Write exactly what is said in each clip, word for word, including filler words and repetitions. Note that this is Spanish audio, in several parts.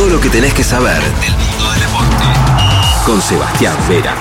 Todo lo que tenés que saber del mundo del deporte. Con Sebastián Vera.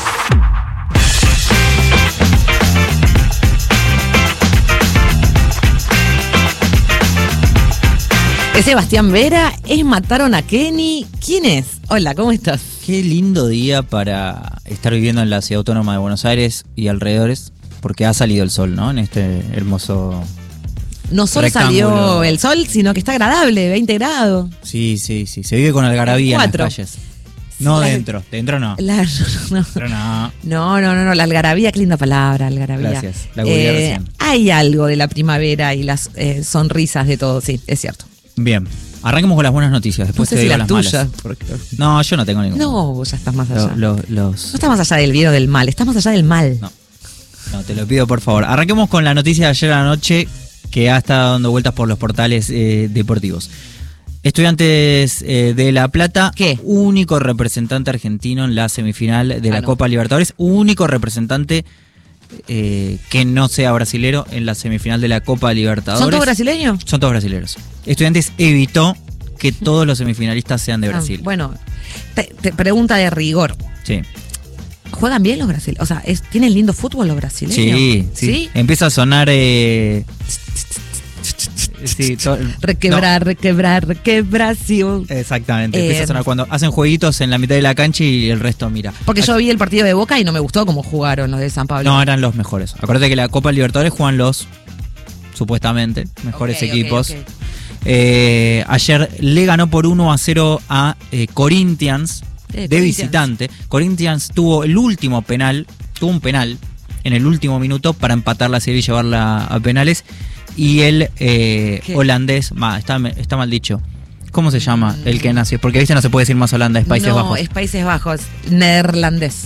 ¿Es Sebastián Vera? ¿Es Mataron a Kenny? ¿Quién es? Hola, ¿cómo estás? Qué lindo día para estar viviendo en la ciudad autónoma de Buenos Aires y alrededores, porque ha salido el sol, ¿no? En este hermoso No solo rectángulo. Salió el sol, sino que está agradable, veinte grados. Sí, sí, sí. Se vive con algarabía Cuatro. en las calles. No La- dentro, dentro no. La- no, Pero no. no, no, no, no, la algarabía, qué linda palabra, algarabía. Gracias, la googleé recién. Hay algo de la primavera y las eh, sonrisas de todo, sí, es cierto. Bien, arranquemos con las buenas noticias, No después sé te si digo la las tuya. malas. porque- No, yo no tengo ninguna. No, vos ya estás más allá. Lo- lo- los... No estás más allá del bien o del mal, estás más allá del mal. No. No, te lo pido por favor. Arranquemos con la noticia de ayer a la noche que ha estado dando vueltas por los portales eh, deportivos. Estudiantes eh, de La Plata, ¿Qué? único representante argentino en la semifinal de Ah, la no. Copa Libertadores, único representante eh, que no sea brasilero en la semifinal de la Copa Libertadores. ¿Son todos brasileños? Son todos brasileros. Estudiantes evitó que todos los semifinalistas sean de Ah, Brasil. bueno, te, te pregunta de rigor. Sí. ¿Juegan bien los brasileños? O sea, es- ¿tienen lindo fútbol los brasileños? Sí, sí, Empieza a sonar. Eh, sí, to- Requebrar, requebrar, requebrar, sí. no, exactamente. Eh, Empieza a sonar cuando hacen jueguitos en la mitad de la cancha y el resto mira. Porque yo vi el partido de Boca y no me gustó cómo jugaron los de San Pablo. No, eran los mejores. Acuérdate que la Copa Libertadores juegan los supuestamente mejores Ok, ok, equipos. ok. Eh, ayer le ganó por uno a cero a eh, Corinthians Eh, de Corinthians. visitante. Corinthians tuvo el último penal, tuvo un penal en el último minuto para empatar la serie y llevarla a penales. Y el eh, ¿Qué? holandés, ma, está, está mal dicho. ¿Cómo se llama el que nació? Porque viste no se puede decir más Holanda, es Países no, Bajos. es Países Bajos, neerlandés.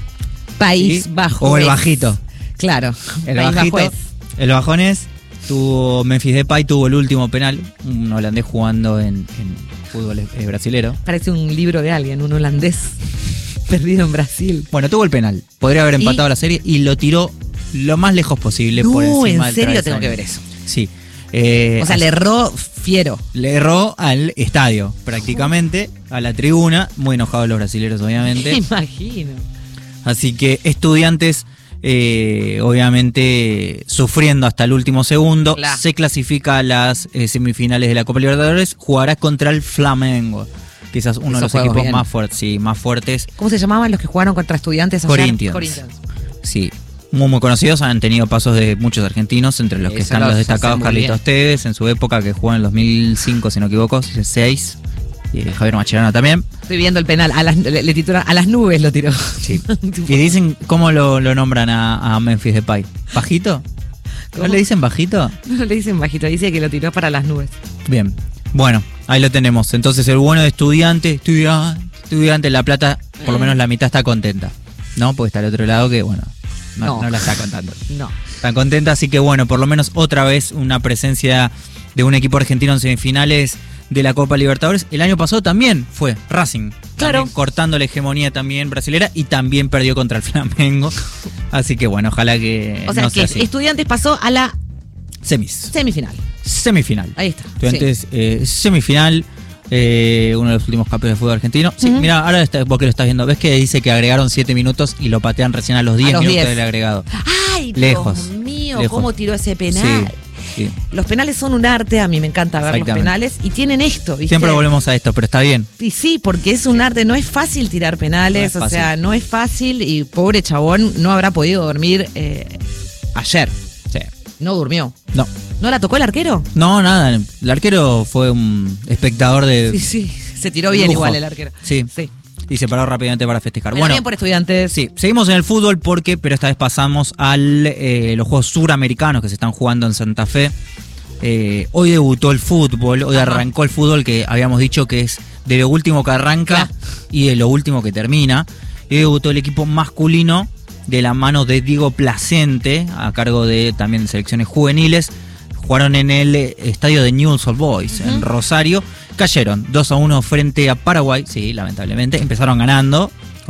País ¿Sí? Bajo. O el bajito. Claro, El País bajito, Bajo es. el bajonés, tuvo Memphis Depay, tuvo el último penal, un holandés jugando en, en fútbol eh, brasilero. Parece un libro de alguien, un holandés perdido en Brasil. Bueno, tuvo el penal, podría haber empatado ¿Y? la serie y lo tiró lo más lejos posible No, por encima en del serio travesaño. tengo que ver eso. Sí. Eh, O sea, le erró fiero. le erró al estadio, prácticamente, a la tribuna, muy enojados los brasileños obviamente. Me imagino. Así que Estudiantes, eh, obviamente, sufriendo hasta el último segundo, Claro. se clasifica a las eh, semifinales de la Copa Libertadores, jugará contra el Flamengo, quizás uno de Esos los juegos equipos bien. más fuertes, sí, más fuertes, ¿Cómo se llamaban los que jugaron contra Estudiantes ayer? Corinthians. Corinthians. sí. Muy, muy conocidos, han tenido pasos de muchos argentinos, entre los que Eso están los los hacen destacados muy Carlitos bien. Tevez, en su época, que jugó en el dos mil cinco, si no me equivoco, seis, y Javier Mascherano también. Estoy viendo el penal, a las, le, le titulan, a las nubes lo tiró. Sí. Y dicen, ¿cómo lo, lo nombran a, a Memphis Depay? ¿Bajito? ¿No ¿Cómo? le dicen bajito? No le dicen bajito, dice que lo tiró para las nubes. Bien. Bueno, ahí lo tenemos. Entonces, el bueno de estudiante, estudiante, estudiante, La Plata, por lo menos la mitad está contenta. ¿No? Porque está al otro lado que, bueno, no, No. no la está contando. No. Están contenta, así que, bueno, por lo menos otra vez una presencia de un equipo argentino en semifinales de la Copa Libertadores. El año pasado también fue Racing. Claro. También cortando la hegemonía también brasilera y también perdió contra el Flamengo. Así que bueno, ojalá que O sea no que sea así. Estudiantes pasó a la Semis. semifinal. Semifinal. Ahí está. Estudiantes, eh, semifinal. eh, uno de los últimos campeones de fútbol argentino. Sí, Ujú. mira, ahora está, vos que lo estás viendo, ves que dice que agregaron siete minutos y lo patean recién a los diez los minutos diez. del agregado. Ay, Lejos, Dios mío, lejos. cómo tiró ese penal. Sí, sí. Los penales son un arte, a mí me encanta ver los Exactamente. penales y tienen esto, ¿viste? Siempre volvemos a esto, pero está bien. Y sí, porque es un arte, no es fácil tirar penales, No es o sea, fácil. no es fácil y pobre chabón no habrá podido dormir eh, ayer. Sí. No durmió. No. ¿No la tocó el arquero? No, nada. El arquero fue un espectador de. Sí, sí, se tiró bien lujo. igual el arquero. Sí. Sí. Y se paró rápidamente para festejar. Bueno, Bueno, bien por Estudiantes. sí, seguimos en el fútbol porque, pero esta vez pasamos a eh, los Juegos Suramericanos que se están jugando en Santa Fe. Eh, hoy debutó el fútbol, hoy Ajá. arrancó el fútbol que habíamos dicho que es de lo último que arranca Claro. y de lo último que termina. Hoy debutó el equipo masculino de la mano de Diego Placente, a cargo de también selecciones juveniles. Jugaron en el eh, estadio de Newell's Old Boys, Ujú. en Rosario. Cayeron dos a uno frente a Paraguay, sí, lamentablemente. Empezaron ganando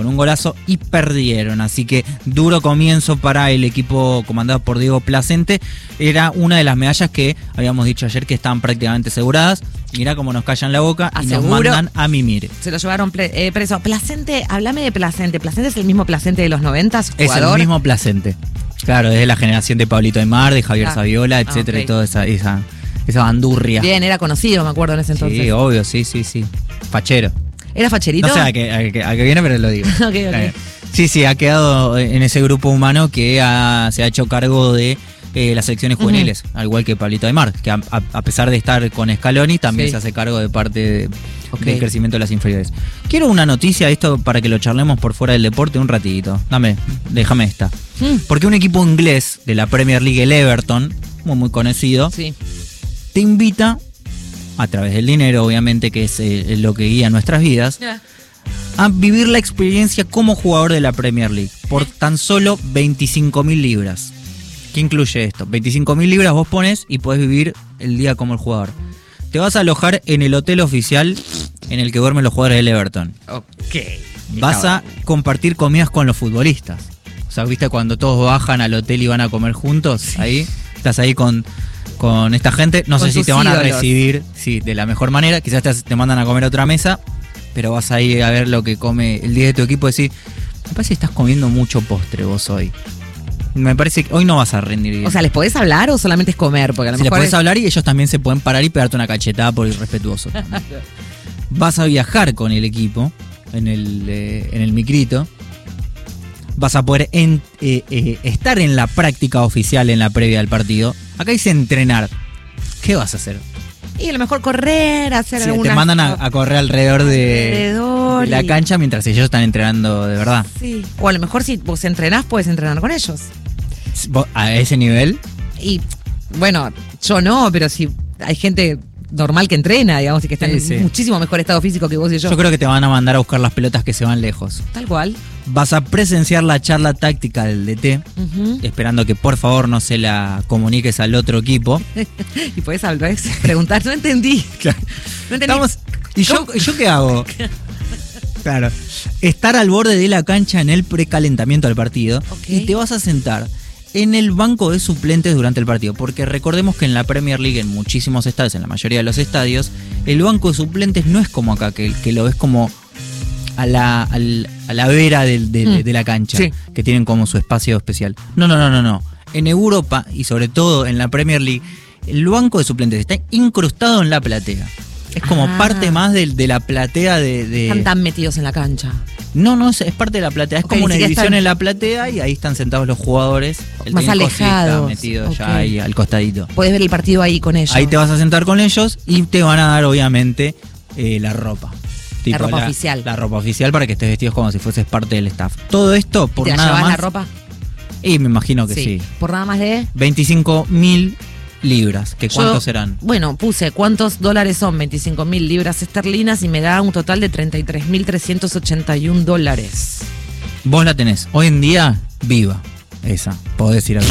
con un golazo y perdieron. Así que duro comienzo para el equipo comandado por Diego Placente. Era una de las medallas que habíamos dicho ayer que estaban prácticamente aseguradas. Mirá cómo nos callan la boca y nos mandan a mimir. Se lo llevaron ple- eh, preso. Placente, háblame de Placente. ¿Placente es el mismo Placente de los noventas? Es el mismo Placente. Claro, desde la generación de Pablito Aimar, de Javier ah, Saviola, etcétera, ah, okay. y toda esa, esa, esa bandurria. Bien, era conocido, me acuerdo en ese entonces. Sí, obvio, sí, sí, sí. Fachero. ¿Era facherito? No sé a qué, a qué, a qué viene, pero lo digo. okay, okay. Sí, sí, ha quedado en ese grupo humano que ha, se ha hecho cargo de eh, las selecciones juveniles, uh-huh. al igual que Pablito Aimar, que a, a, a pesar de estar con Scaloni, también sí. se hace cargo de parte de, okay. del crecimiento de las inferiores. Quiero una noticia, esto para que lo charlemos por fuera del deporte un ratito. Dame, déjame esta. Mm. Porque un equipo inglés de la Premier League, el Everton, muy, muy conocido, sí. te invita, a través del dinero, obviamente, que es eh, lo que guía nuestras vidas, yeah. a vivir la experiencia como jugador de la Premier League por tan solo veinticinco mil libras. ¿Qué incluye esto? veinticinco mil libras vos pones y podés vivir el día como el jugador. Te vas a alojar en el hotel oficial en el que duermen los jugadores del Everton. Ok. Vas a compartir comidas con los futbolistas. O sea, ¿viste cuando todos bajan al hotel y van a comer juntos? Sí. Ahí, estás ahí con, con esta gente. No con sé si te van ídolos. a recibir sí, de la mejor manera. Quizás te, te mandan a comer a otra mesa, pero vas ahí a ver lo que come el día de tu equipo y decir, me parece que estás comiendo mucho postre vos hoy. Me parece que hoy no vas a rendir bien. O sea, ¿les podés hablar o solamente es comer? Porque a lo si mejor les podés es... hablar y ellos también se pueden parar y pegarte una cachetada por irrespetuoso. Vas a viajar con el equipo en el, eh, en el micrito. Vas a poder en, eh, eh, estar en la práctica oficial en la previa del partido. Acá dice entrenar. ¿Qué vas a hacer? Y a lo mejor correr, hacer sí, alguna... Te mandan a, a correr alrededor, de, alrededor de la y... cancha mientras ellos están entrenando de verdad. Sí. O a lo mejor si vos entrenás, puedes entrenar con ellos. ¿A ese nivel? Y bueno, yo no, pero si hay gente normal que entrena, digamos, y que está sí, en sí. muchísimo mejor estado físico que vos y yo. Yo creo que te van a mandar a buscar las pelotas que se van lejos. Tal cual. Vas a presenciar la charla táctica del D T, uh-huh. esperando que por favor no se la comuniques al otro equipo. Y podés hablar, preguntar, no entendí. Claro. No entendí. Estamos, ¿Y yo, yo qué hago? Claro. Estar al borde de la cancha en el precalentamiento del partido, okay. y te vas a sentar en el banco de suplentes durante el partido, porque recordemos que en la Premier League, en muchísimos estadios, en la mayoría de los estadios, el banco de suplentes no es como acá, que, que lo ves como a la, al, a la vera de, de, mm. de la cancha, sí. que tienen como su espacio especial. No, no, no, no, no. En Europa, y sobre todo en la Premier League, el banco de suplentes está incrustado en la platea. Es como ah. parte más de, de la platea de, de... Están tan metidos en la cancha. No, no, es, es parte de la platea. Es okay, como una división están... en la platea y ahí están sentados los jugadores. El más alejados. Sí, está metido okay. ya ahí al costadito. Puedes ver el partido ahí con ellos. Ahí te vas a sentar con ellos y te van a dar, obviamente, eh, la ropa. Tipo, la ropa la, oficial. La ropa oficial para que estés vestidos como si fueses parte del staff. Todo esto por ¿Te la nada más. la ropa? Y me imagino que sí. sí. ¿Por nada más de? veinticinco mil libras. ¿Que cuántos Yo, serán? Bueno, puse cuántos dólares son veinticinco mil libras esterlinas y me da un total de treinta y tres mil trescientos ochenta y un dólares. Vos la tenés. Hoy en día, viva. Esa. Podés ir a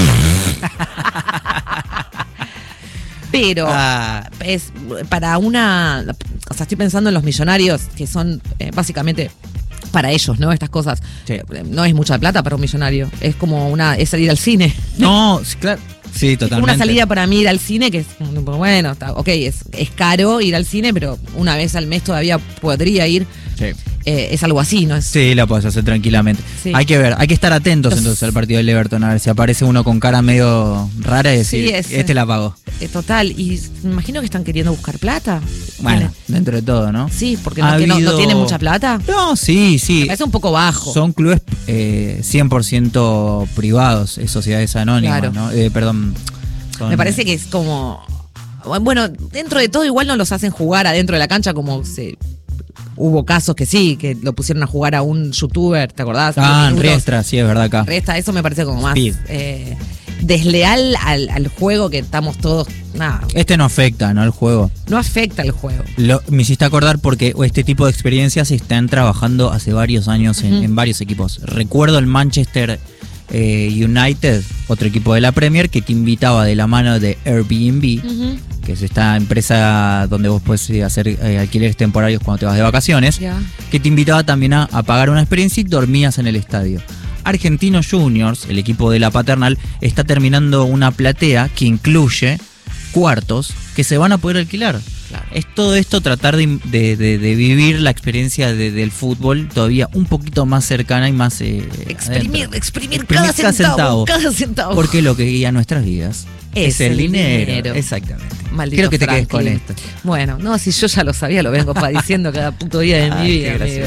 Pero ah. es para una... O sea, estoy pensando en los millonarios que son eh, básicamente... para ellos, ¿no? Estas cosas. Sí. No es mucha plata para un millonario. Es como una... es salir al cine. No, claro. Sí, totalmente. Es como una salida para mí ir al cine que es, bueno, está, ok, es, es caro ir al cine, pero una vez al mes todavía podría ir. Sí. Eh, es algo así, ¿no? Es... Sí, la podés hacer tranquilamente. Sí. Hay que ver, hay que estar atentos entonces, entonces al partido del Everton, a ver si aparece uno con cara medio rara y decir, sí, es, este la pagó. Es total, y me imagino que están queriendo buscar plata. Bueno, ¿Tiene? Dentro de todo, ¿no? Sí, porque no, habido... no, no tienen mucha plata. No, sí, sí. Me parece un poco bajo. Son clubes eh, cien por ciento privados, eh, sociedades anónimas, claro. ¿no? Eh, perdón. Son... Me parece que es como... Bueno, dentro de todo igual no los hacen jugar adentro de la cancha como se... Hubo casos que sí, que lo pusieron a jugar a un youtuber, ¿te acordás? Ah, en Riestra, sí, es verdad acá. Riestra, eso me parece como más eh, desleal al, al juego que estamos todos... Nada. Este no afecta, ¿no? Al juego. No afecta al juego. Lo, me hiciste acordar porque este tipo de experiencias se están trabajando hace varios años en, uh-huh. en varios equipos. Recuerdo el Manchester eh, United, otro equipo de la Premier, que te invitaba de la mano de Airbnb uh-huh. que es esta empresa donde vos puedes eh, hacer eh, alquileres temporarios cuando te vas de vacaciones, Ya. que te invitaba también a, a pagar una experiencia y dormías en el estadio. Argentinos Juniors, el equipo de la Paternal, está terminando una platea que incluye cuartos que se van a poder alquilar. Claro. Es todo esto tratar de, de, de, de vivir la experiencia de, del fútbol todavía un poquito más cercana y más eh, Exprimir, adentro. exprimir, Exprimir cada, centavo, cada centavo. Porque lo que guía nuestras vidas Es es, el, el dinero. dinero. Exactamente. Maldito Quiero que te quedes Franklin. con esto. Bueno, no, si yo ya lo sabía, lo vengo padeciendo cada puto día de mi Ay, vida, qué gracioso.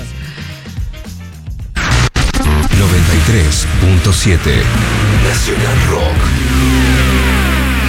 amigos. noventa y tres punto siete Nacional Rock.